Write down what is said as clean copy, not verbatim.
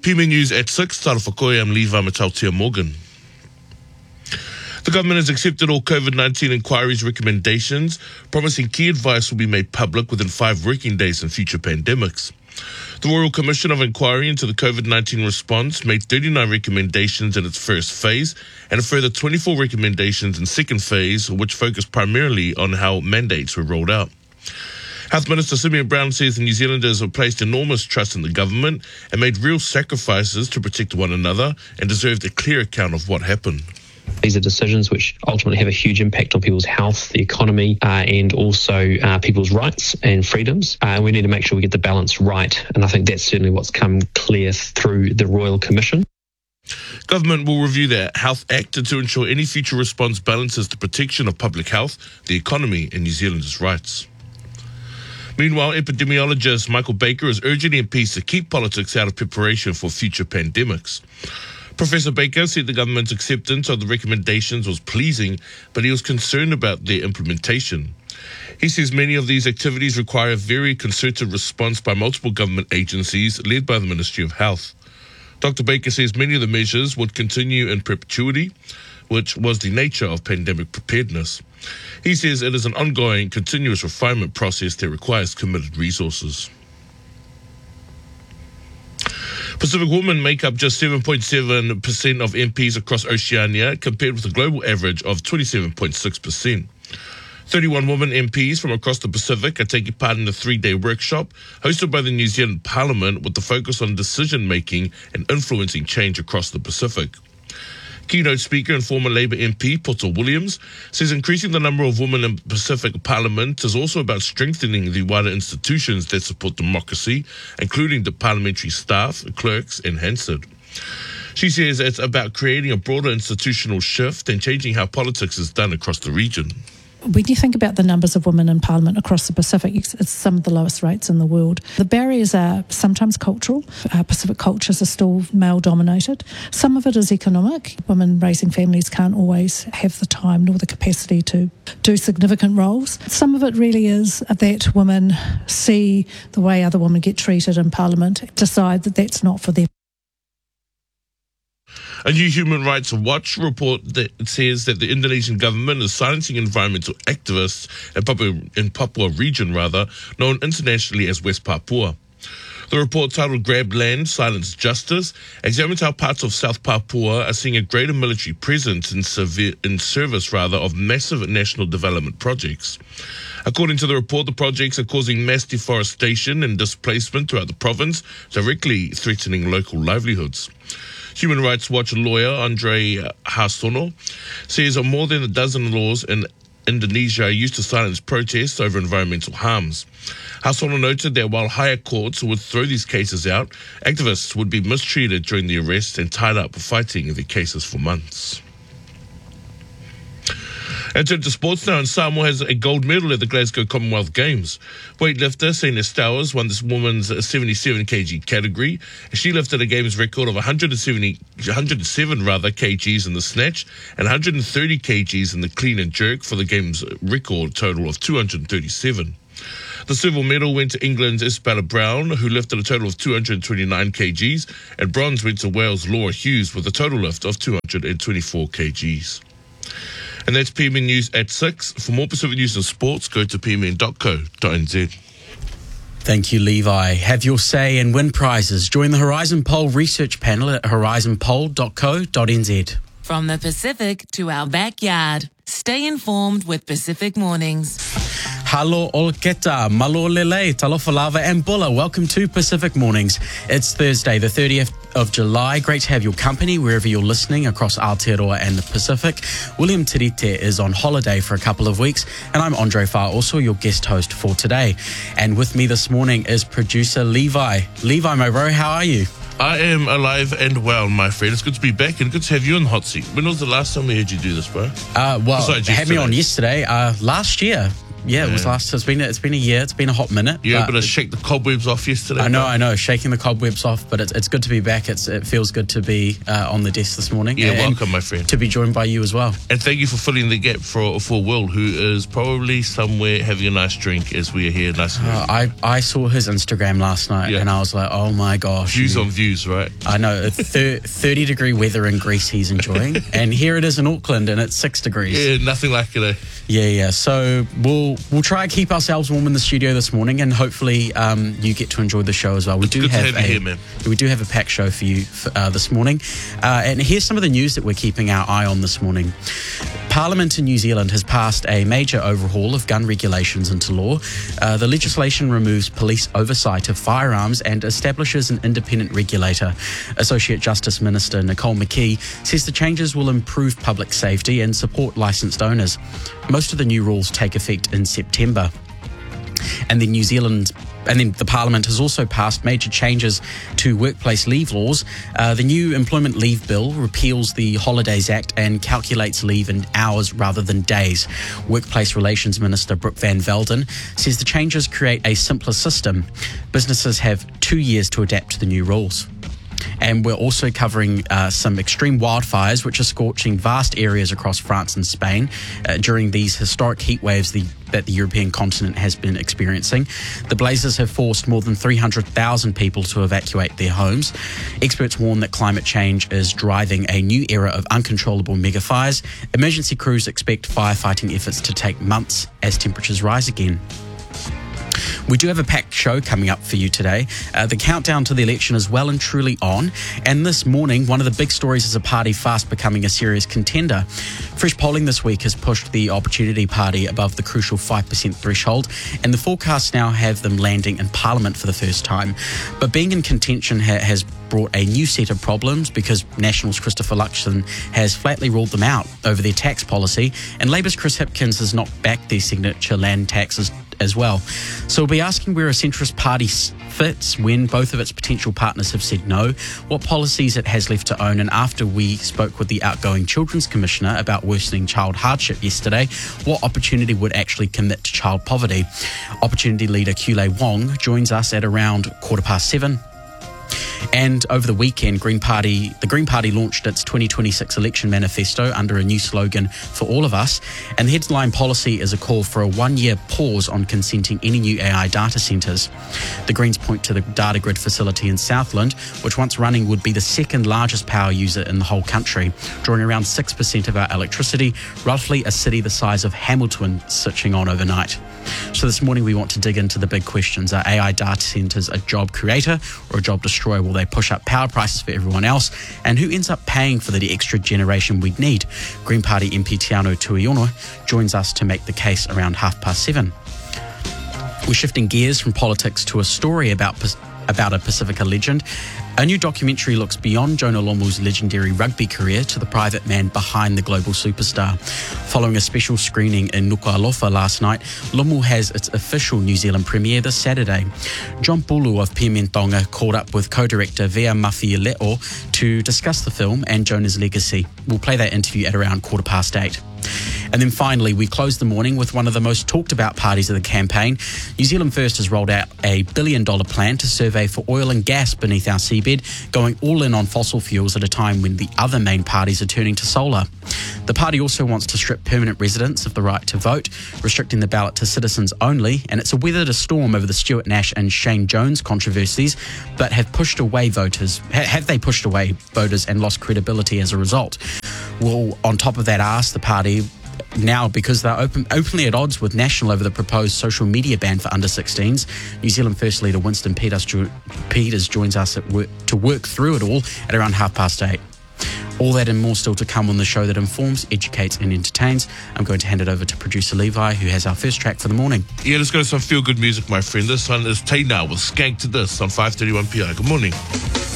PME News at 6, Tara Whakoe, I'm Levi Matautia Morgan. The government has accepted all COVID-19 inquiries recommendations, promising key advice will be made public within 5 working days in future pandemics. The Royal Commission of Inquiry into the COVID-19 response made 39 recommendations in its first phase and a further 24 recommendations in second phase, which focused primarily on how mandates were rolled out. Health Minister Simeon Brown says the New Zealanders have placed enormous trust in the government and made real sacrifices to protect one another and deserved a clear account of what happened. These are decisions which ultimately have a huge impact on people's health, the economy, and also people's rights and freedoms. We need to make sure we get the balance right, and I think that's certainly what's come clear through the Royal Commission. Government will review the Health Act to ensure any future response balances the protection of public health, the economy, and New Zealanders' rights. Meanwhile, epidemiologist Michael Baker is urging MPs to keep politics out of preparation for future pandemics. Professor Baker said the government's acceptance of the recommendations was pleasing, but he was concerned about their implementation. He says many of these activities require a very concerted response by multiple government agencies led by the Ministry of Health. Dr. Baker says many of the measures would continue in perpetuity, which was the nature of pandemic preparedness. He says it is an ongoing, continuous refinement process that requires committed resources. Pacific women make up just 7.7% of MPs across Oceania, compared with a global average of 27.6%. 31 women MPs from across the Pacific are taking part in a 3-day workshop hosted by the New Zealand Parliament with the focus on decision-making and influencing change across the Pacific. Keynote speaker and former Labour MP Poto Williams says increasing the number of women in Pacific Parliament is also about strengthening the wider institutions that support democracy, including the parliamentary staff, clerks and Hansard. She says it's about creating a broader institutional shift and changing how politics is done across the region. When you think about the numbers of women in Parliament across the Pacific, it's some of the lowest rates in the world. The barriers are sometimes cultural. Pacific cultures are still male-dominated. Some of it is economic. Women raising families can't always have the time nor the capacity to do significant roles. Some of it really is that women see the way other women get treated in Parliament, decide that that's not for them. A new Human Rights Watch report that says that the Indonesian government is silencing environmental activists in Papua region, known internationally as West Papua. The report, titled Grab Land, Silence Justice, examines how parts of South Papua are seeing a greater military presence in service of massive national development projects. According to the report, the projects are causing mass deforestation and displacement throughout the province, directly threatening local livelihoods. Human Rights Watch lawyer Andre Harsono says more than a dozen laws in Indonesia are used to silence protests over environmental harms. Harsono noted that while higher courts would throw these cases out, activists would be mistreated during the arrest and tied up fighting their cases for months. And turn to sports now, and Samoa has a gold medal at the Glasgow Commonwealth Games. Weightlifter Sena Stowers won this woman's 77 kg category. She lifted a games record of 107 kgs in the snatch and 130 kgs in the clean and jerk for the games record total of 237. The silver medal went to England's Isabella Brown, who lifted a total of 229 kgs, and bronze went to Wales' Laura Hughes with a total lift of 224 kgs. And that's PMN News at 6. For more Pacific news and sports, go to pmn.co.nz. Thank you, Levi. Have your say and win prizes. Join the Horizon Poll research panel at horizonpoll.co.nz. From the Pacific to our backyard. Stay informed with Pacific Mornings. Halo Olketa, Malo Lele, Talofa Lava and Bulla. Welcome to Pacific Mornings. It's Thursday, the 30th of July. Great to have your company wherever you're listening across Aotearoa and the Pacific. William Tirite is on holiday for a couple of weeks, and I'm Andre Farr, also your guest host for today. And with me this morning is producer Levi. Levi, my bro, how are you? I am alive and well, my friend. It's good to be back and good to have you on the hot seat. When was the last time we heard you do this, bro? They had me on yesterday, last year. It was last. It's been a year. It's been a hot minute. You able to shake the cobwebs off yesterday? I know, shaking the cobwebs off, but it's good to be back. It feels good to be on the desk this morning. Yeah, welcome, my friend. To be joined by you as well. And thank you for filling the gap for Will, who is probably somewhere having a nice drink as we are here. Nice. I saw his Instagram last night, and I was like, oh my gosh. Views on views, right? I know. 30-degree weather in Greece he's enjoying, and here it is in Auckland, and it's 6 degrees. Yeah, nothing like it. Eh? Yeah. So we'll try and keep ourselves warm in the studio this morning, and hopefully you get to enjoy the show as well. We do have a packed show for you this morning, and here's some of the news that we're keeping our eye on this morning. Parliament in New Zealand has passed a major overhaul of gun regulations into law. The legislation removes police oversight of firearms and establishes an independent regulator. Associate Justice Minister Nicole McKee says the changes will improve public safety and support licensed owners. Most of the new rules take effect in September. And then the Parliament has also passed major changes to workplace leave laws. The new Employment Leave Bill repeals the Holidays Act and calculates leave in hours rather than days. Workplace Relations Minister Brooke Van Velden says the changes create a simpler system. Businesses have 2 years to adapt to the new rules. And we're also covering some extreme wildfires which are scorching vast areas across France and Spain during these historic heat waves that the European continent has been experiencing. The blazes have forced more than 300,000 people to evacuate their homes. Experts warn that climate change is driving a new era of uncontrollable megafires. Emergency crews expect firefighting efforts to take months as temperatures rise again. We do have a packed show coming up for you today. The countdown to the election is well and truly on. And this morning, one of the big stories is a party fast becoming a serious contender. Fresh polling this week has pushed the Opportunity Party above the crucial 5% threshold, and the forecasts now have them landing in Parliament for the first time. But being in contention has brought a new set of problems because National's Christopher Luxon has flatly ruled them out over their tax policy, and Labour's Chris Hipkins has not backed their signature land taxes as well. So we'll be asking where a centrist party fits when both of its potential partners have said no, what policies it has left to own, and after we spoke with the outgoing Children's Commissioner about worsening child hardship yesterday, what Opportunity would actually commit to child poverty. Opportunity leader Kulei Wong joins us at around 7:15. And over the weekend, the Green Party launched its 2026 election manifesto under a new slogan, For All of Us. And the headline policy is a call for a 1-year pause on consenting any new AI data centres. The Greens point to the Data Grid facility in Southland, which once running would be the second largest power user in the whole country, drawing around 6% of our electricity, roughly a city the size of Hamilton switching on overnight. So this morning we want to dig into the big questions. Are AI data centres a job creator or a job destroyer? Will they push up power prices for everyone else? And who ends up paying for the extra generation we'd need? Green Party MP Tiano Tuiono joins us to make the case around 7:30. We're shifting gears from politics to a story about a Pacifica legend. A new documentary looks beyond Jonah Lomu's legendary rugby career to the private man behind the global superstar. Following a special screening in Nuku'alofa last night, Lomu has its official New Zealand premiere this Saturday. John Pulu of Pimentonga caught up with co-director Vea Mafieleo to discuss the film and Jonah's legacy. We'll play that interview at around 8:15. And then finally, we close the morning with one of the most talked about parties of the campaign. New Zealand First has rolled out a $1 billion plan to survey for oil and gas beneath our seabed, going all in on fossil fuels at a time when the other main parties are turning to solar. The party also wants to strip permanent residents of the right to vote, restricting the ballot to citizens only, and it's weathered a storm over the Stuart Nash and Shane Jones controversies, but have they pushed away voters and lost credibility as a result? Well, on top of that, asked the party now, because they're openly at odds with National over the proposed social media ban for under-16s. New Zealand First leader Winston Peters joins us to work through it all at around 8:30. All that and more still to come on the show that informs, educates and entertains. I'm going to hand it over to producer Levi, who has our first track for the morning. Yeah, let's go to some feel-good music, my friend. This one is Tay Now with Skank to This on 5:31 p.m. Good morning.